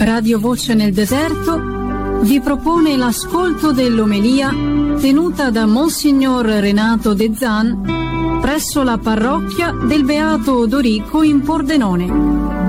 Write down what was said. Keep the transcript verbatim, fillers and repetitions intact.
Radio Voce nel Deserto vi propone l'ascolto dell'omelia tenuta da Monsignor Renato De Zan presso la parrocchia del Beato Odorico in Pordenone.